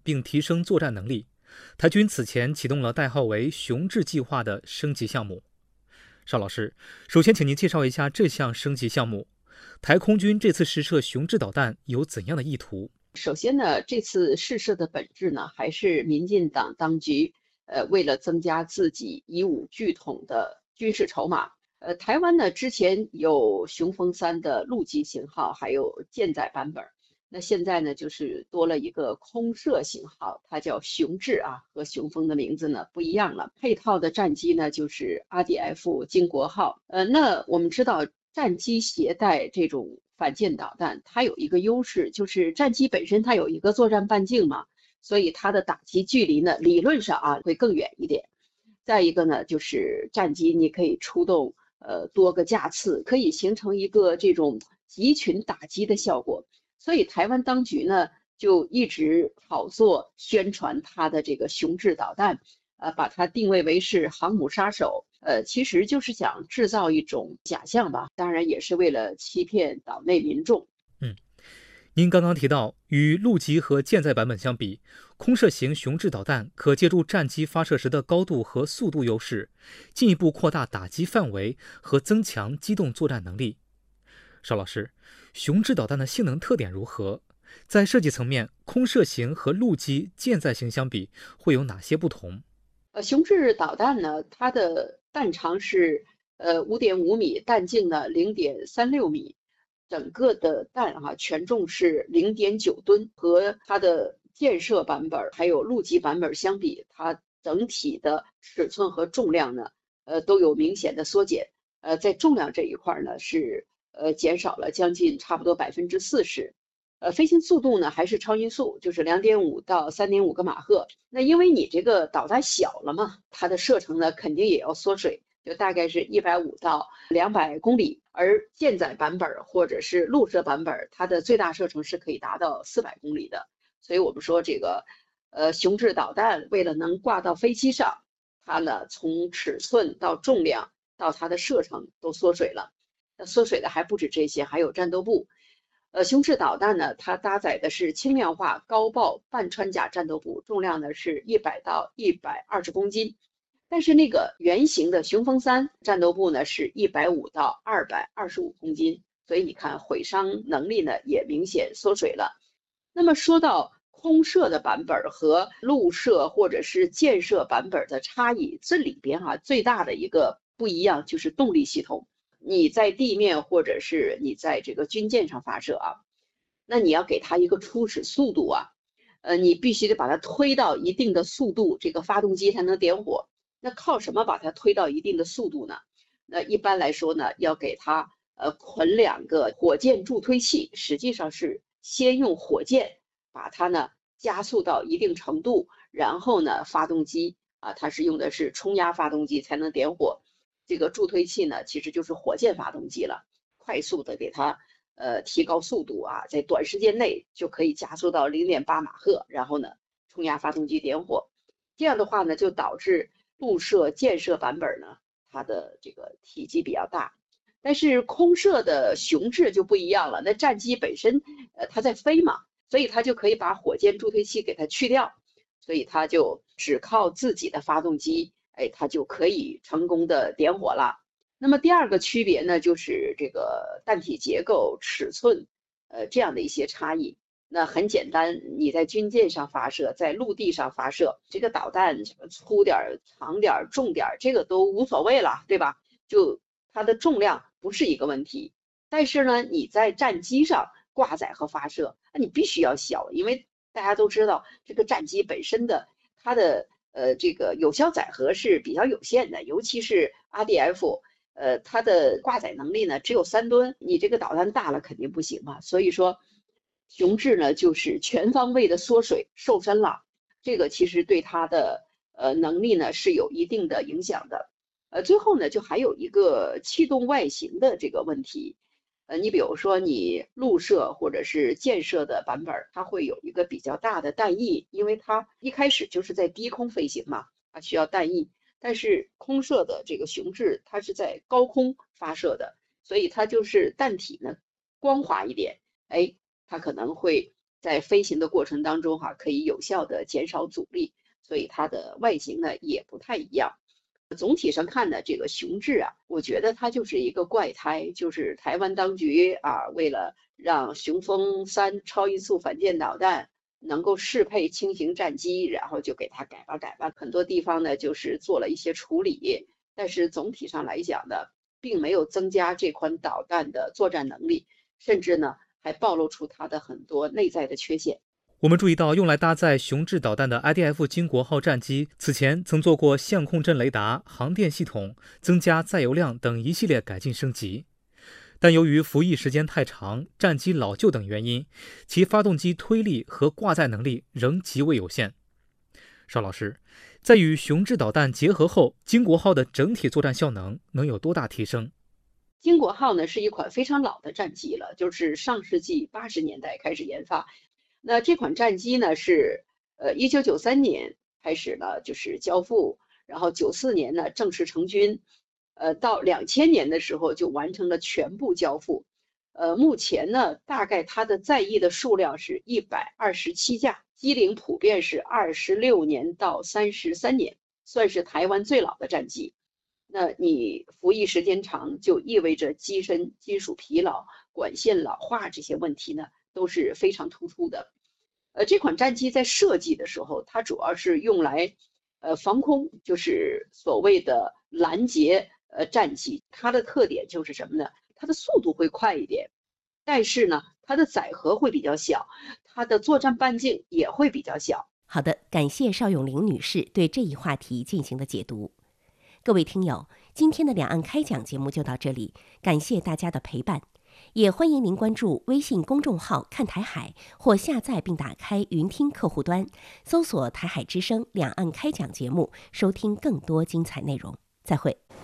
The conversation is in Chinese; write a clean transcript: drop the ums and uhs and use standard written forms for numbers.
并提升作战能力。台军此前启动了代号为“雄志计划”的升级项目。邵老师，首先请您介绍一下这项升级项目。台空军这次试射雄志导弹有怎样的意图？ 首先呢，这次试射的本质呢，还是民进党当局为了增加自己以武拒统的军事筹码。台湾呢之前有雄风3的陆基型号，还有舰载版本。那现在呢，就是多了一个空射型号，它叫雄志啊，和雄风的名字呢不一样了。配套的战机呢就是 RDF 经国号。那我们知道战机携带这种反舰导弹，它有一个优势，就是战机本身它有一个作战半径嘛，所以它的打击距离呢理论上啊会更远一点。再一个呢，就是战机你可以出动多个架次，可以形成一个这种集群打击的效果。所以台湾当局呢就一直炒作宣传它的这个雄志导弹，把它定位为是航母杀手，其实就是想制造一种假象吧，当然也是为了欺骗岛内民众。 您刚刚提到，与陆基和舰载版本相比，空射型雄志导弹可借助战机发射时的高度和速度优势，进一步扩大打击范围和增强机动作战能力。邵老师，雄志导弹的性能特点如何？在设计层面，空射型和陆基、舰载型相比，会有哪些不同？ 雄志导弹呢，它的弹长是5.5米，弹径呢0.36米，整个的弹权重是0.9吨，和它的舰射版本还有陆基版本相比，它整体的尺寸和重量呢，都有明显的缩减。在重量这一块呢是减少了将近差不多40%。飞行速度呢还是超音速，就是2.5到3.5个马赫。那因为你这个导弹小了嘛，它的射程呢肯定也要缩水，就大概是150到200公里。而舰载版本或者是陆射版本，它的最大射程是可以达到400公里的。所以我们说这个雄志导弹为了能挂到飞机上，它呢从尺寸到重量到它的射程都缩水了。那缩水的还不止这些，还有战斗部。雄志导弹呢，它搭载的是轻量化高爆半穿甲战斗部，重量呢是100到120公斤。但是那个原型的雄风3战斗部呢是150到225公斤，所以你看毁伤能力呢也明显缩水了。那么说到空射的版本和陆射或者是舰射版本的差异，这里边最大的一个不一样就是动力系统。你在地面或者是你在这个军舰上发射那你要给它一个初始速度你必须得把它推到一定的速度，这个发动机才能点火。那靠什么把它推到一定的速度呢？那一般来说呢，要给它捆2个火箭助推器，实际上是先用火箭把它呢加速到一定程度，然后呢发动机它是用的是冲压发动机才能点火。这个助推器呢，其实就是火箭发动机了，快速的给它提高速度在短时间内就可以加速到0.8马赫，然后呢冲压发动机点火。这样的话呢，就导致陆射、舰射版本呢，它的这个体积比较大。但是空射的雄志就不一样了，那战机本身它在飞嘛，所以它就可以把火箭助推器给它去掉，所以它就只靠自己的发动机。它就可以成功的点火了。那么第二个区别呢，就是这个弹体结构、尺寸，这样的一些差异。那很简单，你在军舰上发射，在陆地上发射，这个导弹什么粗点、长点、重点，这个都无所谓了，对吧？就它的重量不是一个问题。但是呢，你在战机上挂载和发射，那你必须要小，因为大家都知道这个战机本身的它的这个有效载荷是比较有限的，尤其是 RDF，它的挂载能力呢只有3吨，你这个导弹大了肯定不行嘛。所以说，雄志呢就是全方位的缩水瘦身了，这个其实对它的能力呢是有一定的影响的。最后呢就还有一个气动外形的这个问题。你比如说你陆射或者是舰射的版本，它会有一个比较大的弹翼，因为它一开始就是在低空飞行嘛，它需要弹翼。但是空射的这个雄志，它是在高空发射的，所以它就是弹体呢光滑一点，它可能会在飞行的过程当中可以有效的减少阻力，所以它的外形呢也不太一样。总体上看呢，这个雄志我觉得它就是一个怪胎，就是台湾当局为了让雄风3超音速反舰导弹能够适配轻型战机，然后就给它改吧，很多地方呢就是做了一些处理，但是总体上来讲呢，并没有增加这款导弹的作战能力，甚至呢还暴露出它的很多内在的缺陷。 我们注意到，用来搭载雄志导弹的 IDF 经国号战机，此前曾做过相控阵雷达、航电系统、增加载油量等一系列改进升级。但由于服役时间太长、战机老旧等原因，其发动机推力和挂载能力仍极为有限。邵老师，在与雄志导弹结合后，经国号的整体作战效能能有多大提升？ 经国号呢是一款非常老的战机了，就是上世纪80年代开始研发。那这款战机呢是1993年开始呢就是交付，然后94年呢正式成军，到2000年的时候就完成了全部交付。目前呢大概它的在役的数量是127架，机龄普遍是26年到33年，算是台湾最老的战机。那你服役时间长，就意味着机身金属疲劳、管线老化这些问题呢都是非常突出的。这款战机在设计的时候，它主要是用来防空，就是所谓的拦截战机。它的特点就是什么呢？它的速度会快一点，但是呢，它的载荷会比较小，它的作战半径也会比较小。 好的，感谢邵永玲女士对这一话题进行的解读。各位听友，今天的两岸开讲节目就到这里，感谢大家的陪伴。也欢迎您关注微信公众号看台海，或下载并打开云听客户端，搜索台海之声两岸开讲节目，收听更多精彩内容。再会。